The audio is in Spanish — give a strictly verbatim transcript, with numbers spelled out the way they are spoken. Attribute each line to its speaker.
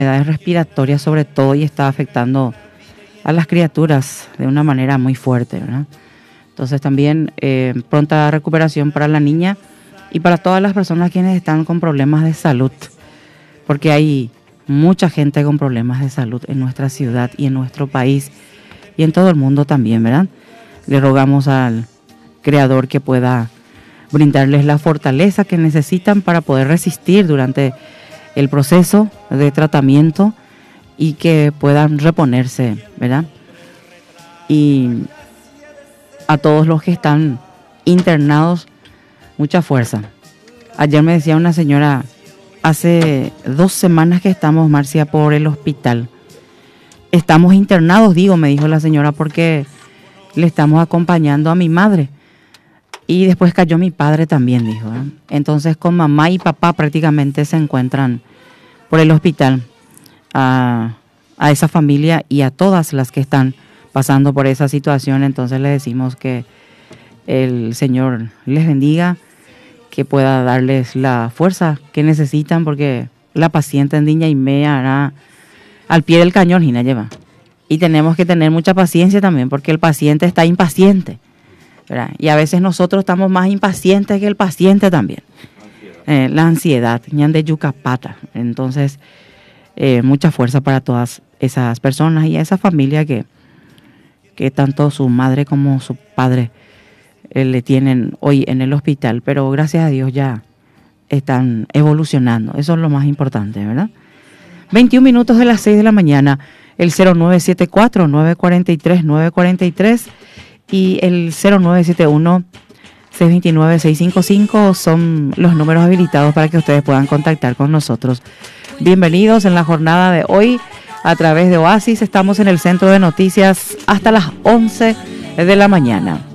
Speaker 1: enfermedades respiratorias sobre todo, y está afectando a las criaturas de una manera muy fuerte, ¿verdad? Entonces también eh, pronta recuperación para la niña y para todas las personas quienes están con problemas de salud, porque hay mucha gente con problemas de salud en nuestra ciudad y en nuestro país y en todo el mundo también, ¿verdad? Le rogamos al Creador que pueda brindarles la fortaleza que necesitan para poder resistir durante el proceso de tratamiento y que puedan reponerse, ¿verdad? Y a todos los que están internados, mucha fuerza. Ayer me decía una señora, hace dos semanas que estamos, Marcia, por el hospital. Estamos internados, digo, me dijo la señora, porque le estamos acompañando a mi madre. Y después cayó mi padre también, dijo, ¿eh? Entonces con mamá y papá prácticamente se encuentran por el hospital. A, a esa familia y a todas las que están pasando por esa situación, entonces le decimos que el Señor les bendiga, que pueda darles la fuerza que necesitan, porque la paciente en Diña y Media hará al pie del cañón y la lleva. Y tenemos que tener mucha paciencia también, porque el paciente está impaciente, ¿verdad? Y a veces nosotros estamos más impacientes que el paciente también. Eh, la ansiedad, ñan de yucapata. Entonces, eh, mucha fuerza para todas esas personas y a esa familia que, que tanto su madre como su padre eh, le tienen hoy en el hospital, pero gracias a Dios ya están evolucionando. Eso es lo más importante, ¿verdad? veintiún minutos de las seis de la mañana, el cero nueve siete cuatro, nueve cuatro tres, nueve cuatro tres y el cero nueve siete uno, seis dos nueve, seis cinco cinco son los números habilitados para que ustedes puedan contactar con nosotros. Bienvenidos en la jornada de hoy a través de Oasis. Estamos en el centro de noticias hasta las once de la mañana.